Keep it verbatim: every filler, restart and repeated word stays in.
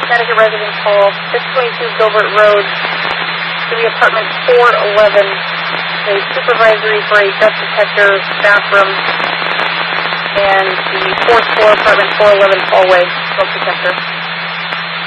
Connecticut Residence Hall, six twenty-two Gilbert Road, to the apartment four eleven, a supervisory for a dust detector bathroom, and the fourth floor apartment four eleven hallway smoke detector.